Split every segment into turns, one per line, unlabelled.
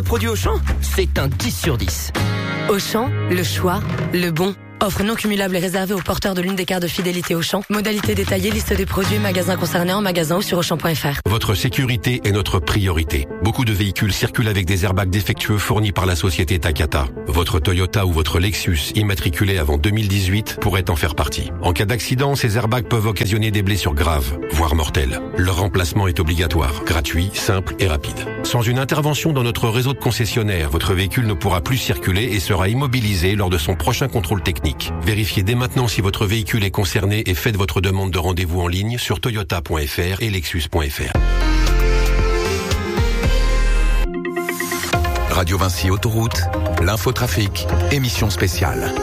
Produit Auchan, c'est un 10 sur 10.
Auchan, le choix, le bon. Offre non cumulable et réservée aux porteurs de l'une des cartes de fidélité Auchan. Modalité détaillée, liste des produits, magasins concernés en magasin ou sur Auchan.fr.
Votre sécurité est notre priorité. Beaucoup de véhicules circulent avec des airbags défectueux fournis par la société Takata. Votre Toyota ou votre Lexus immatriculé avant 2018 pourrait en faire partie. En cas d'accident, ces airbags peuvent occasionner des blessures graves, voire mortelles. Leur remplacement est obligatoire, gratuit, simple et rapide. Sans une intervention dans notre réseau de concessionnaires, votre véhicule ne pourra plus circuler et sera immobilisé lors de son prochain contrôle technique. Vérifiez dès maintenant si votre véhicule est concerné et faites votre demande de rendez-vous en ligne sur toyota.fr et lexus.fr.
Radio Vinci Autoroute, l'infotrafic, émission spéciale.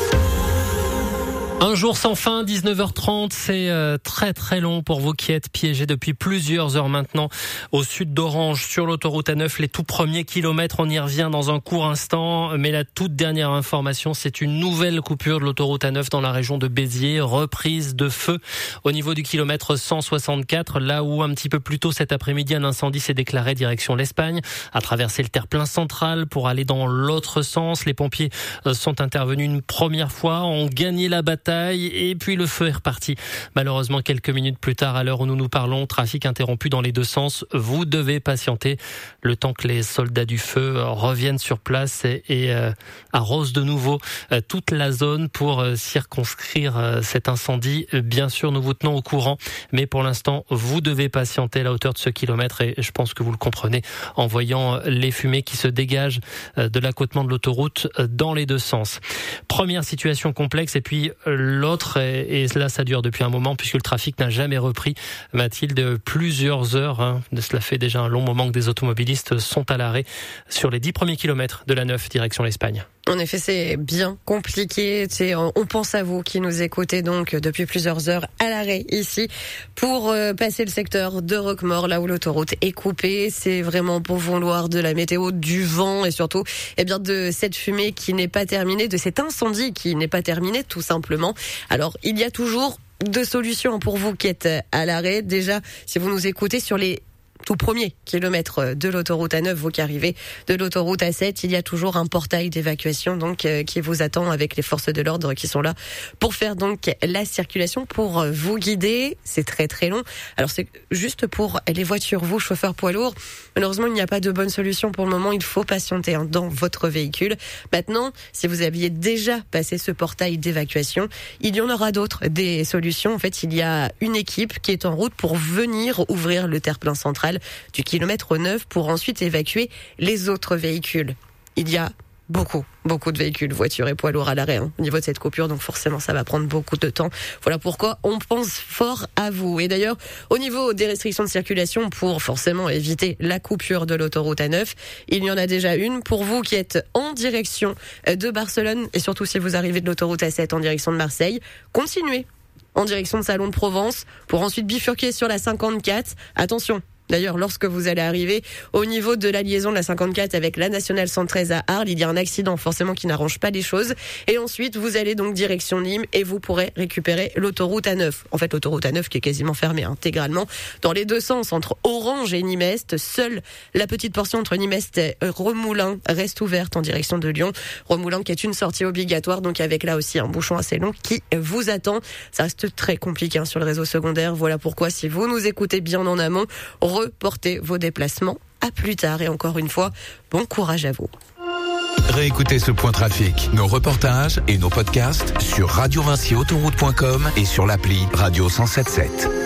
Un jour sans fin, 19h30, c'est très très long pour vous qui êtes piégés depuis plusieurs heures maintenant au sud d'Orange sur l'autoroute A9. Les tout premiers kilomètres, on y revient dans un court instant, mais la toute dernière information, c'est une nouvelle coupure de l'autoroute A9 dans la région de Béziers, reprise de feu au niveau du kilomètre 164, là où un petit peu plus tôt cet après-midi, un incendie s'est déclaré direction l'Espagne, a traversé le terre-plein central pour aller dans l'autre sens. Les pompiers sont intervenus une première fois, ont gagné la bataille, et puis le feu est reparti. Malheureusement, quelques minutes plus tard, à l'heure où nous nous parlons, trafic interrompu dans les deux sens. Vous devez patienter le temps que les soldats du feu reviennent sur place et arrosent de nouveau toute la zone pour circonscrire cet incendie. Bien sûr, nous vous tenons au courant, mais pour l'instant, vous devez patienter à la hauteur de ce kilomètre et je pense que vous le comprenez en voyant les fumées qui se dégagent de l'accotement de l'autoroute dans les deux sens. Première situation complexe et puis l'autre, et là ça dure depuis un moment puisque le trafic n'a jamais repris, Mathilde, plusieurs heures. Cela fait déjà un long moment que des automobilistes sont à l'arrêt sur les 10 premiers kilomètres de la 9 direction l'Espagne.
En effet, c'est bien compliqué. On pense à vous qui nous écoutez donc depuis plusieurs heures à l'arrêt ici pour passer le secteur de Roquemaure, là où l'autoroute est coupée. C'est vraiment pour vouloir de la météo, du vent et surtout de cette fumée qui n'est pas terminée, de cet incendie qui n'est pas terminé tout simplement. Alors, il y a toujours deux solutions pour vous qui êtes à l'arrêt. Déjà, si vous nous écoutez sur les tout premier kilomètre de l'autoroute A9, vous qui arrivez de l'autoroute A7, il y a toujours un portail d'évacuation donc qui vous attend avec les forces de l'ordre qui sont là pour faire donc la circulation, pour vous guider. C'est très très long. Alors c'est juste pour les voitures, vous chauffeurs poids lourds. Malheureusement, il n'y a pas de bonne solution pour le moment. Il faut patienter dans votre véhicule. Maintenant, si vous aviez déjà passé ce portail d'évacuation, il y en aura d'autres, des solutions. En fait, il y a une équipe qui est en route pour venir ouvrir le terre-plein central du kilomètre 9 pour ensuite évacuer les autres véhicules. Il y a beaucoup de véhicules, voitures et poids lourds à l'arrêt au niveau de cette coupure, donc forcément ça va prendre beaucoup de temps. Voilà pourquoi on pense fort à vous. Et d'ailleurs, au niveau des restrictions de circulation, pour forcément éviter la coupure de l'autoroute A9, il y en a déjà une pour vous qui êtes en direction de Barcelone et surtout si vous arrivez de l'autoroute A7 en direction de Marseille, continuez en direction de Salon de Provence pour ensuite bifurquer sur la 54. Attention, d'ailleurs, lorsque vous allez arriver au niveau de la liaison de la 54 avec la nationale 113 à Arles, il y a un accident forcément qui n'arrange pas les choses. Et ensuite, vous allez donc direction Nîmes et vous pourrez récupérer l'autoroute A9. En fait, l'autoroute A9 qui est quasiment fermée intégralement dans les deux sens entre Orange et Nîmes-Est. Seule la petite portion entre Nîmes-Est et Remoulins reste ouverte en direction de Lyon. Remoulins qui est une sortie obligatoire, donc avec là aussi un bouchon assez long qui vous attend. Ça reste très compliqué sur le réseau secondaire. Voilà pourquoi, si vous nous écoutez bien en amont, reportez vos déplacements à plus tard. Et encore une fois, bon courage à vous.
Réécoutez ce point trafic, nos reportages et nos podcasts sur radiovinciautoroute.com et sur l'appli Radio 107.7.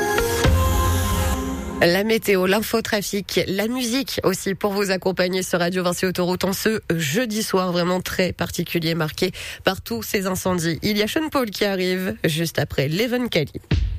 La météo, l'infotrafic, la musique aussi pour vous accompagner sur Radio Vinci Autoroute en ce jeudi soir vraiment très particulier marqué par tous ces incendies. Il y a Sean Paul qui arrive juste après Leven Kelly.